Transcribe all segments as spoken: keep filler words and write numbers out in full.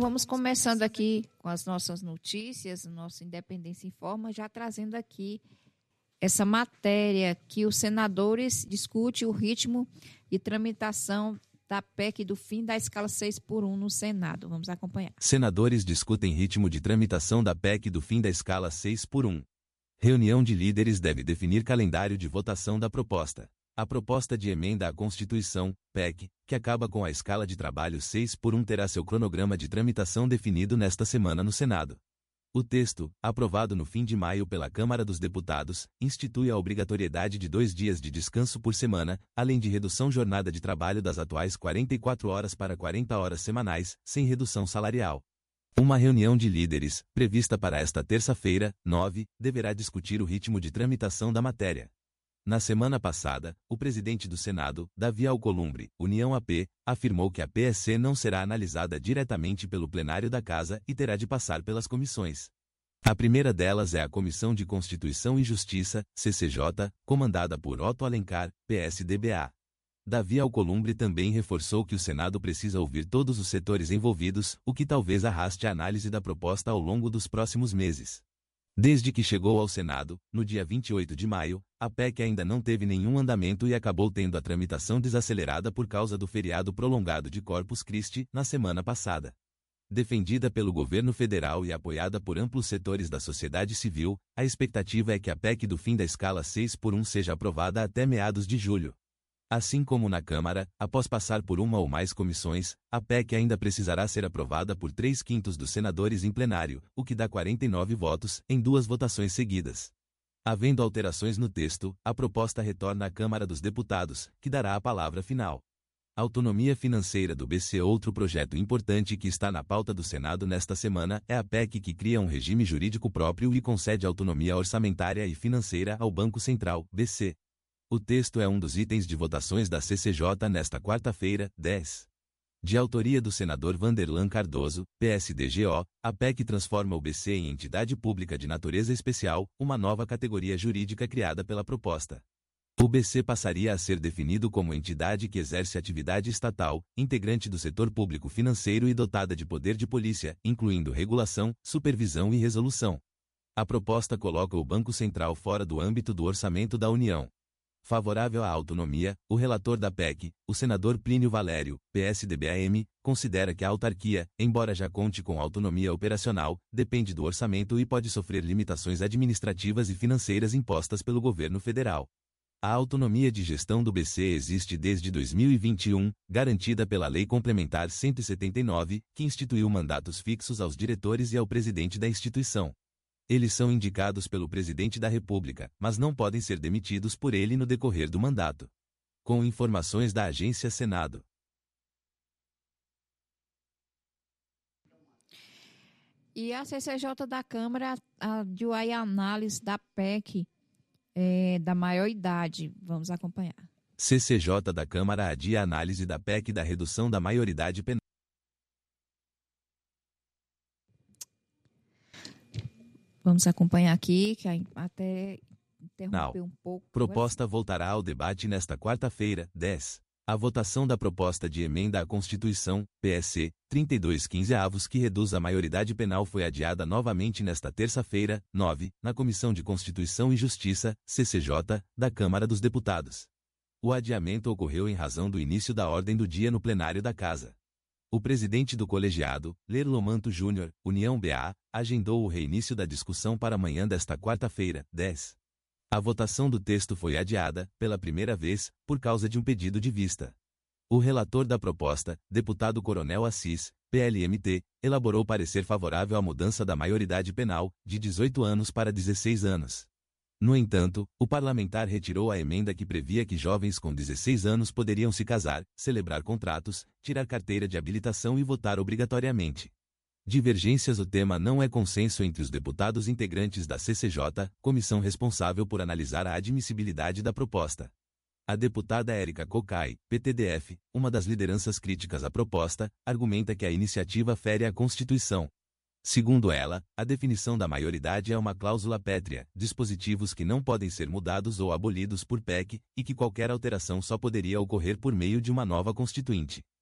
vamos começando aqui com as nossas notícias, o nosso Independência Informa, já trazendo aqui essa matéria que os senadores discutem o ritmo de tramitação da P E C do fim da escala seis por um no Senado. Vamos acompanhar. Senadores discutem ritmo de tramitação da P E C do fim da escala seis por um. Reunião de líderes deve definir calendário de votação da proposta. A proposta de emenda à Constituição, P E C, que acaba com a escala de trabalho seis por um terá seu cronograma de tramitação definido nesta semana no Senado. O texto, aprovado no fim de maio pela Câmara dos Deputados, institui a obrigatoriedade de dois dias de descanso por semana, além de redução jornada de trabalho das atuais quarenta e quatro horas para quarenta horas semanais, sem redução salarial. Uma reunião de líderes, prevista para esta terça-feira, nove, deverá discutir o ritmo de tramitação da matéria. Na semana passada, o presidente do Senado, Davi Alcolumbre, União A P, afirmou que a P E C não será analisada diretamente pelo plenário da Casa e terá de passar pelas comissões. A primeira delas é a Comissão de Constituição e Justiça, C C J, comandada por Otto Alencar, P S D B A. Davi Alcolumbre também reforçou que o Senado precisa ouvir todos os setores envolvidos, o que talvez arraste a análise da proposta ao longo dos próximos meses. Desde que chegou ao Senado, no dia vinte e oito de maio, a P E C ainda não teve nenhum andamento e acabou tendo a tramitação desacelerada por causa do feriado prolongado de Corpus Christi, na semana passada. Defendida pelo governo federal e apoiada por amplos setores da sociedade civil, a expectativa é que a P E C do fim da escala seis por um seja aprovada até meados de julho. Assim como na Câmara, após passar por uma ou mais comissões, a P E C ainda precisará ser aprovada por três quintos dos senadores em plenário, o que dá quarenta e nove votos, em duas votações seguidas. Havendo alterações no texto, a proposta retorna à Câmara dos Deputados, que dará a palavra final. Autonomia financeira do B C. Outro projeto importante que está na pauta do Senado nesta semana é a P E C que cria um regime jurídico próprio e concede autonomia orçamentária e financeira ao Banco Central, B C. O texto é um dos itens de votações da C C J nesta quarta-feira, dez. De autoria do senador Vanderlan Cardoso, P S D G O, a P E C transforma o B C em entidade pública de natureza especial, uma nova categoria jurídica criada pela proposta. O B C passaria a ser definido como entidade que exerce atividade estatal, integrante do setor público financeiro e dotada de poder de polícia, incluindo regulação, supervisão e resolução. A proposta coloca o Banco Central fora do âmbito do orçamento da União. Favorável à autonomia, o relator da P E C, o senador Plínio Valério, P S D B A M, considera que a autarquia, embora já conte com autonomia operacional, depende do orçamento e pode sofrer limitações administrativas e financeiras impostas pelo governo federal. A autonomia de gestão do B C existe desde dois mil e vinte e um, garantida pela Lei Complementar cento e setenta e nove, que instituiu mandatos fixos aos diretores e ao presidente da instituição. Eles são indicados pelo presidente da República, mas não podem ser demitidos por ele no decorrer do mandato. Com informações da Agência Senado. E a C C J da Câmara adiou a análise da P E C é, da maioridade. Vamos acompanhar. C C J da Câmara adia a análise da P E C da redução da maioridade penal. Vamos acompanhar aqui, que até interrompeu um pouco. Proposta voltará ao debate nesta quarta-feira, dez. A votação da proposta de emenda à Constituição, P E C, trinta e dois quinze avos que reduz a maioridade penal foi adiada novamente nesta terça-feira, nove, na Comissão de Constituição e Justiça, C C J, da Câmara dos Deputados. O adiamento ocorreu em razão do início da ordem do dia no plenário da Casa. O presidente do colegiado, Lerlo Manto Júnior, União B A, agendou o reinício da discussão para amanhã desta quarta-feira, dez. A votação do texto foi adiada, pela primeira vez, por causa de um pedido de vista. O relator da proposta, deputado Coronel Assis, P L M T, elaborou parecer favorável à mudança da maioridade penal, de dezoito anos para dezesseis anos. No entanto, o parlamentar retirou a emenda que previa que jovens com dezesseis anos poderiam se casar, celebrar contratos, tirar carteira de habilitação e votar obrigatoriamente. Divergências. O tema não é consenso entre os deputados integrantes da C C J, comissão responsável por analisar a admissibilidade da proposta. A deputada Érica Cocai, P T D F, uma das lideranças críticas à proposta, argumenta que a iniciativa fere a Constituição. Segundo ela, a definição da maioridade é uma cláusula pétrea, dispositivos que não podem ser mudados ou abolidos por P E C, e que qualquer alteração só poderia ocorrer por meio de uma nova Constituinte.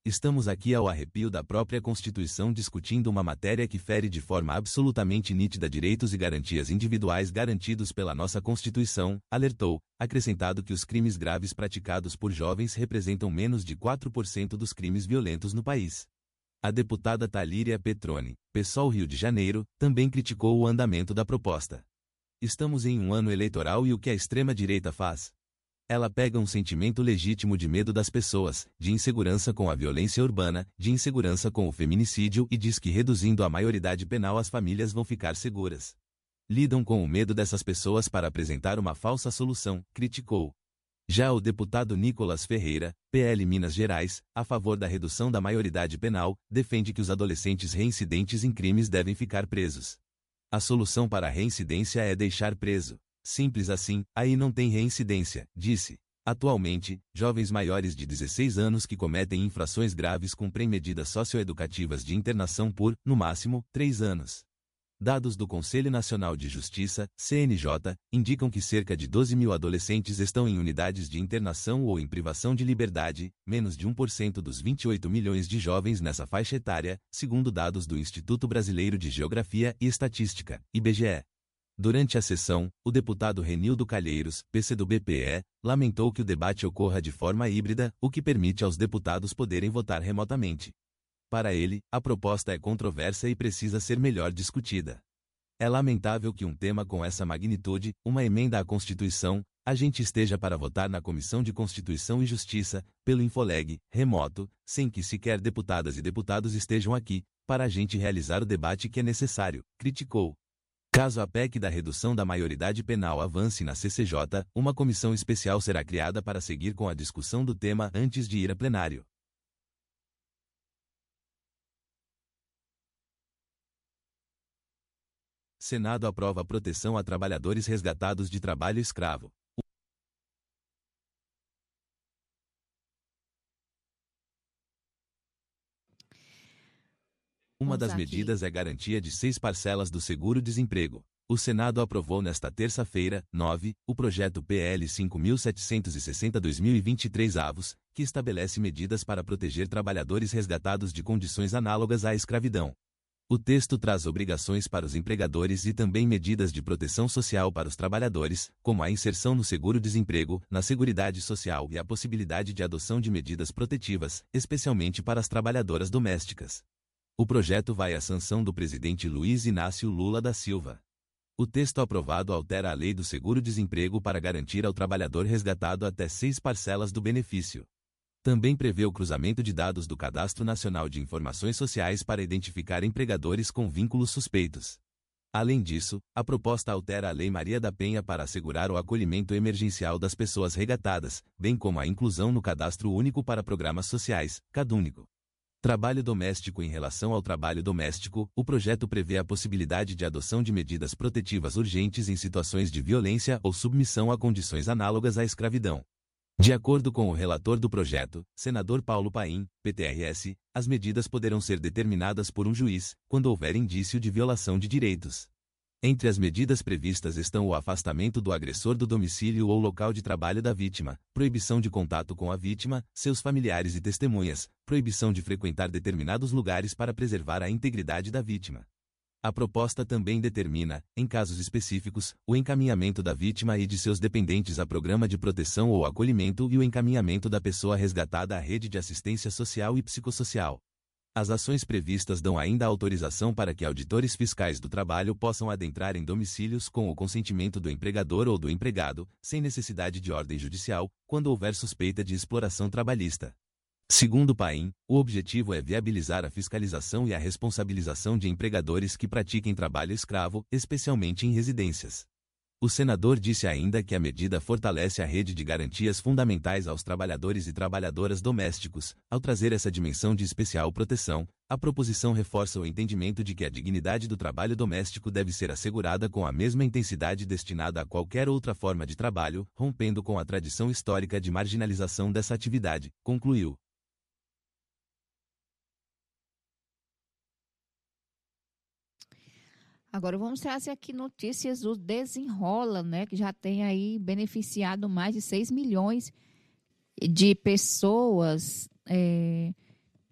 Estamos aqui ao arrepio da própria Constituição discutindo uma matéria que fere de forma absolutamente nítida direitos e garantias individuais garantidos pela nossa Constituição, alertou, acrescentado que os crimes graves praticados por jovens representam menos de quatro por cento dos crimes violentos no país. A deputada Talíria Petroni, PSOL Rio de Janeiro, também criticou o andamento da proposta. Estamos em um ano eleitoral e o que a extrema-direita faz? Ela pega um sentimento legítimo de medo das pessoas, de insegurança com a violência urbana, de insegurança com o feminicídio e diz que reduzindo a maioridade penal as famílias vão ficar seguras. Lidam com o medo dessas pessoas para apresentar uma falsa solução, criticou. Já o deputado Nicolas Ferreira, P L Minas Gerais, a favor da redução da maioridade penal, defende que os adolescentes reincidentes em crimes devem ficar presos. A solução para a reincidência é deixar preso. Simples assim, aí não tem reincidência, disse. Atualmente, jovens maiores de dezesseis anos que cometem infrações graves cumprem medidas socioeducativas de internação por, no máximo, três anos. Dados do Conselho Nacional de Justiça, C N J, indicam que cerca de doze mil adolescentes estão em unidades de internação ou em privação de liberdade, menos de um por cento dos vinte e oito milhões de jovens nessa faixa etária, segundo dados do Instituto Brasileiro de Geografia e Estatística, I B G E. Durante a sessão, o deputado Renildo Calheiros, P C do B P E, lamentou que o debate ocorra de forma híbrida, o que permite aos deputados poderem votar remotamente. Para ele, a proposta é controversa e precisa ser melhor discutida. É lamentável que um tema com essa magnitude, uma emenda à Constituição, a gente esteja para votar na Comissão de Constituição e Justiça, pelo Infoleg, remoto, sem que sequer deputadas e deputados estejam aqui, para a gente realizar o debate que é necessário, criticou. Caso a P E C da redução da maioridade penal avance na C C J, uma comissão especial será criada para seguir com a discussão do tema antes de ir a plenário. Senado aprova proteção a trabalhadores resgatados de trabalho escravo. Uma das medidas é garantia de seis parcelas do seguro-desemprego. O Senado aprovou nesta terça-feira, nove, o projeto P L cinco mil setecentos e sessenta barra dois mil e vinte e três avos, que estabelece medidas para proteger trabalhadores resgatados de condições análogas à escravidão. O texto traz obrigações para os empregadores e também medidas de proteção social para os trabalhadores, como a inserção no seguro-desemprego, na Seguridade Social e a possibilidade de adoção de medidas protetivas, especialmente para as trabalhadoras domésticas. O projeto vai à sanção do presidente Luiz Inácio Lula da Silva. O texto aprovado altera a lei do seguro-desemprego para garantir ao trabalhador resgatado até seis parcelas do benefício. Também prevê o cruzamento de dados do Cadastro Nacional de Informações Sociais para identificar empregadores com vínculos suspeitos. Além disso, a proposta altera a Lei Maria da Penha para assegurar o acolhimento emergencial das pessoas resgatadas, bem como a inclusão no Cadastro Único para Programas Sociais, CadÚnico. Trabalho doméstico. Em relação ao trabalho doméstico, o projeto prevê a possibilidade de adoção de medidas protetivas urgentes em situações de violência ou submissão a condições análogas à escravidão. De acordo com o relator do projeto, senador Paulo Paim, P T R S, as medidas poderão ser determinadas por um juiz, quando houver indício de violação de direitos. Entre as medidas previstas estão o afastamento do agressor do domicílio ou local de trabalho da vítima, proibição de contato com a vítima, seus familiares e testemunhas, proibição de frequentar determinados lugares para preservar a integridade da vítima. A proposta também determina, em casos específicos, o encaminhamento da vítima e de seus dependentes a programa de proteção ou acolhimento e o encaminhamento da pessoa resgatada à rede de assistência social e psicossocial. As ações previstas dão ainda autorização para que auditores fiscais do trabalho possam adentrar em domicílios com o consentimento do empregador ou do empregado, sem necessidade de ordem judicial, quando houver suspeita de exploração trabalhista. Segundo Paim, o objetivo é viabilizar a fiscalização e a responsabilização de empregadores que pratiquem trabalho escravo, especialmente em residências. O senador disse ainda que a medida fortalece a rede de garantias fundamentais aos trabalhadores e trabalhadoras domésticos. Ao trazer essa dimensão de especial proteção, a proposição reforça o entendimento de que a dignidade do trabalho doméstico deve ser assegurada com a mesma intensidade destinada a qualquer outra forma de trabalho, rompendo com a tradição histórica de marginalização dessa atividade, concluiu. Agora vamos trazer aqui notícias do Desenrola, né, que já tem aí beneficiado mais de seis milhões de pessoas é,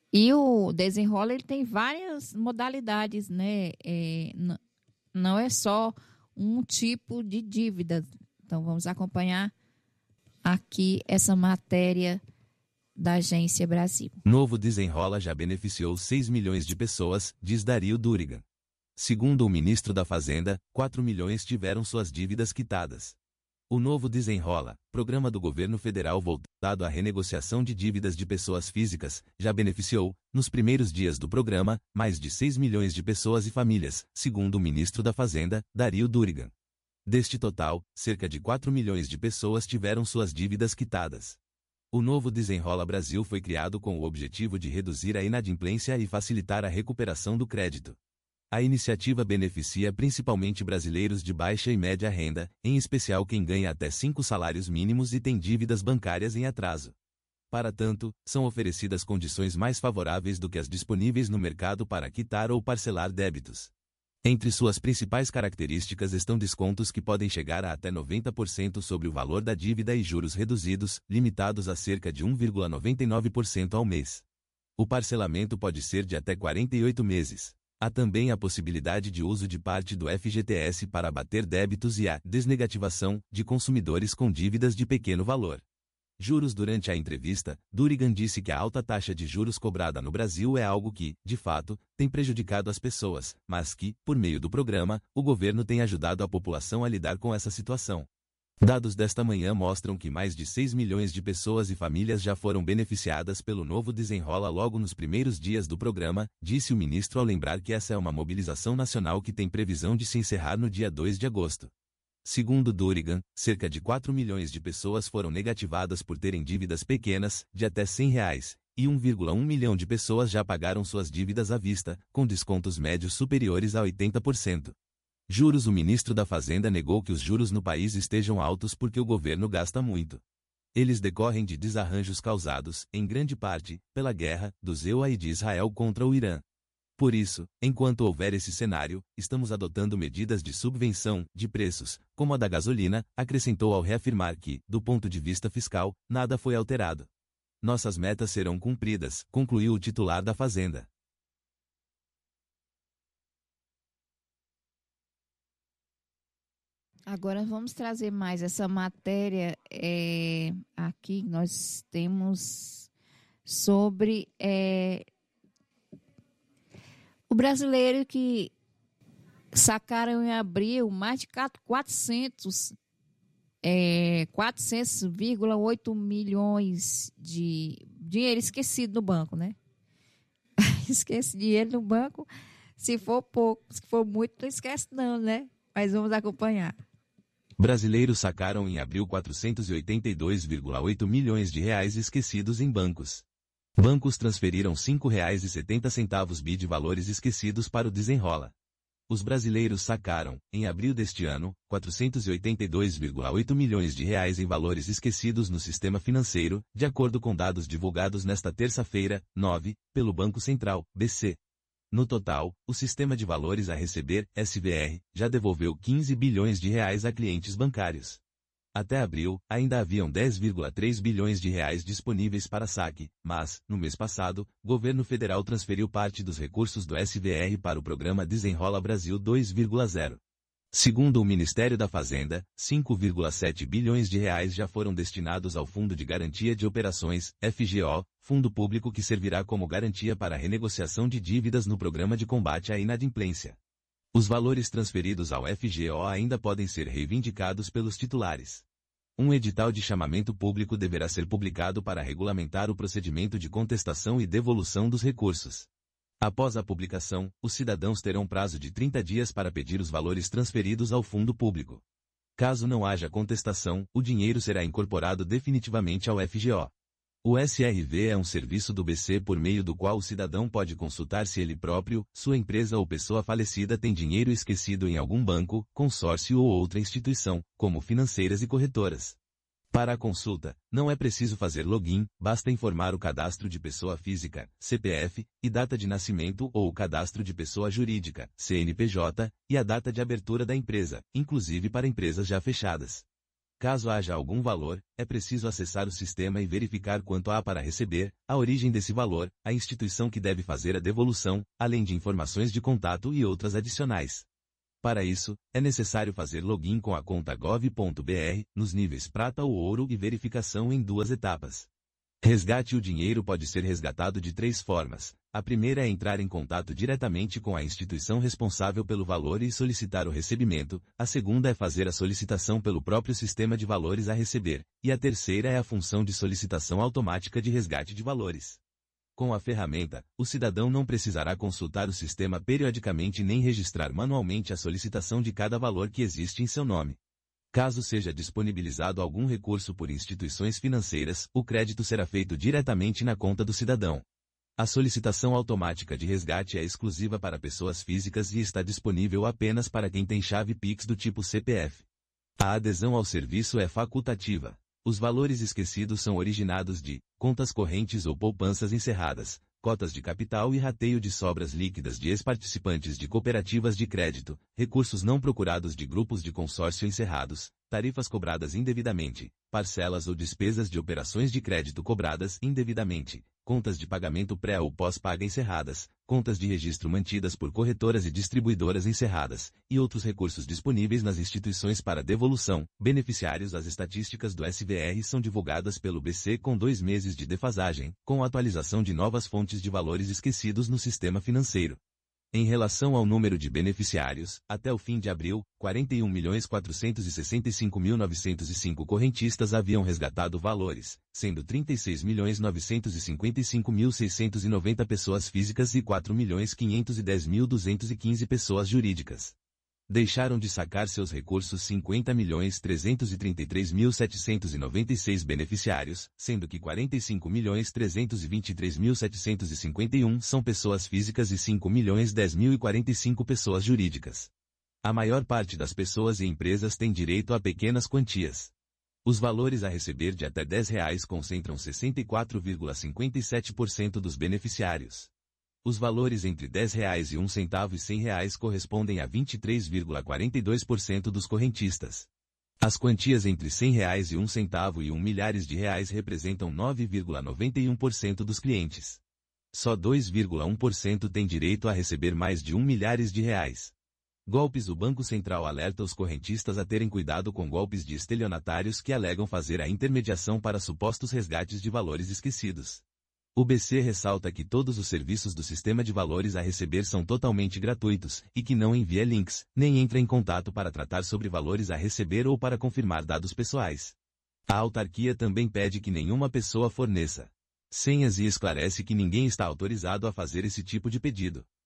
E o Desenrola ele tem várias modalidades, né? É, n- não é só um tipo de dívida. Então, vamos acompanhar aqui essa matéria da Agência Brasil. Novo Desenrola já beneficiou seis milhões de pessoas, diz Dario Durigan. Segundo o ministro da Fazenda, quatro milhões tiveram suas dívidas quitadas. O Novo Desenrola, programa do governo federal voltado à renegociação de dívidas de pessoas físicas, já beneficiou, nos primeiros dias do programa, mais de seis milhões de pessoas e famílias, segundo o ministro da Fazenda, Dario Durigan. Deste total, cerca de quatro milhões de pessoas tiveram suas dívidas quitadas. O Novo Desenrola Brasil foi criado com o objetivo de reduzir a inadimplência e facilitar a recuperação do crédito. A iniciativa beneficia principalmente brasileiros de baixa e média renda, em especial quem ganha até cinco salários mínimos e tem dívidas bancárias em atraso. Para tanto, são oferecidas condições mais favoráveis do que as disponíveis no mercado para quitar ou parcelar débitos. Entre suas principais características estão descontos que podem chegar a até noventa por cento sobre o valor da dívida e juros reduzidos, limitados a cerca de um vírgula noventa e nove por cento ao mês. O parcelamento pode ser de até quarenta e oito meses. Há também a possibilidade de uso de parte do F G T S para abater débitos e a desnegativação de consumidores com dívidas de pequeno valor. Juros. Durante a entrevista, Durigan disse que a alta taxa de juros cobrada no Brasil é algo que, de fato, tem prejudicado as pessoas, mas que, por meio do programa, o governo tem ajudado a população a lidar com essa situação. Dados desta manhã mostram que mais de seis milhões de pessoas e famílias já foram beneficiadas pelo Novo Desenrola logo nos primeiros dias do programa, disse o ministro ao lembrar que essa é uma mobilização nacional que tem previsão de se encerrar no dia dois de agosto. Segundo Durigan, cerca de quatro milhões de pessoas foram negativadas por terem dívidas pequenas, de até cem reais, e um vírgula um milhão de pessoas já pagaram suas dívidas à vista, com descontos médios superiores a oitenta por cento. Juros. O ministro da Fazenda negou que os juros no país estejam altos porque o governo gasta muito. Eles decorrem de desarranjos causados, em grande parte, pela guerra dos E U A e de Israel contra o Irã. Por isso, enquanto houver esse cenário, estamos adotando medidas de subvenção de preços, como a da gasolina, acrescentou ao reafirmar que, do ponto de vista fiscal, nada foi alterado. Nossas metas serão cumpridas, concluiu o titular da Fazenda. Agora vamos trazer mais essa matéria. É, aqui nós temos sobre é, o brasileiro que sacaram em abril mais de quatrocentos, é, quatrocentos vírgula oito milhões de dinheiro esquecido no banco, né? Esquece dinheiro no banco, se for pouco, se for muito, não esquece não, né? Mas vamos acompanhar. Brasileiros sacaram em abril quatrocentos e oitenta e dois vírgula oito milhões de reais esquecidos em bancos. Bancos transferiram cinco reais e setenta centavos bi de valores esquecidos para o Desenrola. Os brasileiros sacaram, em abril deste ano, quatrocentos e oitenta e dois vírgula oito milhões de reais em valores esquecidos no sistema financeiro, de acordo com dados divulgados nesta terça-feira, nove, pelo Banco Central, B C. No total, o Sistema de Valores a Receber, S V R, já devolveu quinze bilhões de reais a clientes bancários. Até abril, ainda haviam dez vírgula três bilhões de reais disponíveis para saque, mas, no mês passado, o governo federal transferiu parte dos recursos do S V R para o programa Desenrola Brasil dois ponto zero. Segundo o Ministério da Fazenda, cinco vírgula sete bilhões de reais já foram destinados ao Fundo de Garantia de Operações, F G O, fundo público que servirá como garantia para a renegociação de dívidas no Programa de Combate à Inadimplência. Os valores transferidos ao F G O ainda podem ser reivindicados pelos titulares. Um edital de chamamento público deverá ser publicado para regulamentar o procedimento de contestação e devolução dos recursos. Após a publicação, os cidadãos terão prazo de trinta dias para pedir os valores transferidos ao fundo público. Caso não haja contestação, o dinheiro será incorporado definitivamente ao F G O. O S R V é um serviço do B C por meio do qual o cidadão pode consultar se ele próprio, sua empresa ou pessoa falecida tem dinheiro esquecido em algum banco, consórcio ou outra instituição, como financeiras e corretoras. Para a consulta, não é preciso fazer login, basta informar o cadastro de pessoa física, C P F, e data de nascimento ou o cadastro de pessoa jurídica, C N P J, e a data de abertura da empresa, inclusive para empresas já fechadas. Caso haja algum valor, é preciso acessar o sistema e verificar quanto há para receber, a origem desse valor, a instituição que deve fazer a devolução, além de informações de contato e outras adicionais. Para isso, é necessário fazer login com a conta gov ponto br, nos níveis prata ou ouro e verificação em duas etapas. Resgate: o dinheiro pode ser resgatado de três formas. A primeira é entrar em contato diretamente com a instituição responsável pelo valor e solicitar o recebimento, a segunda é fazer a solicitação pelo próprio sistema de valores a receber, e a terceira é a função de solicitação automática de resgate de valores. Com a ferramenta, o cidadão não precisará consultar o sistema periodicamente nem registrar manualmente a solicitação de cada valor que existe em seu nome. Caso seja disponibilizado algum recurso por instituições financeiras, o crédito será feito diretamente na conta do cidadão. A solicitação automática de resgate é exclusiva para pessoas físicas e está disponível apenas para quem tem chave Pix do tipo C P F. A adesão ao serviço é facultativa. Os valores esquecidos são originados de contas correntes ou poupanças encerradas, cotas de capital e rateio de sobras líquidas de ex-participantes de cooperativas de crédito, recursos não procurados de grupos de consórcio encerrados, tarifas cobradas indevidamente, parcelas ou despesas de operações de crédito cobradas indevidamente, contas de pagamento pré ou pós-paga encerradas, contas de registro mantidas por corretoras e distribuidoras encerradas, e outros recursos disponíveis nas instituições para devolução. Beneficiários: as estatísticas do S V R são divulgadas pelo B C com dois meses de defasagem, com atualização de novas fontes de valores esquecidos no sistema financeiro. Em relação ao número de beneficiários, até o fim de abril, quarenta e um milhões quatrocentos e sessenta e cinco mil novecentos e cinco correntistas haviam resgatado valores, sendo trinta e seis milhões novecentos e cinquenta e cinco mil seiscentos e noventa pessoas físicas e quatro milhões quinhentos e dez mil duzentos e quinze pessoas jurídicas. Deixaram de sacar seus recursos cinquenta milhões trezentos e trinta e três mil setecentos e noventa e seis beneficiários, sendo que quarenta e cinco milhões trezentos e vinte e três mil setecentos e cinquenta e um são pessoas físicas e cinco milhões dez mil e quarenta e cinco pessoas jurídicas. A maior parte das pessoas e empresas tem direito a pequenas quantias. Os valores a receber de até dez reais concentram sessenta e quatro vírgula cinquenta e sete por cento dos beneficiários. Os valores entre dez reais e um centavo e cem reais correspondem a vinte e três vírgula quarenta e dois por cento dos correntistas. As quantias entre cem reais e um centavo e um milhares de reais representam nove vírgula noventa e um por cento dos clientes. Só dois vírgula um por cento tem direito a receber mais de um milhares de reais. Golpes: o Banco Central alerta os correntistas a terem cuidado com golpes de estelionatários que alegam fazer a intermediação para supostos resgates de valores esquecidos. O B C ressalta que todos os serviços do sistema de valores a receber são totalmente gratuitos, e que não envia links, nem entra em contato para tratar sobre valores a receber ou para confirmar dados pessoais. A autarquia também pede que nenhuma pessoa forneça senhas e esclarece que ninguém está autorizado a fazer esse tipo de pedido.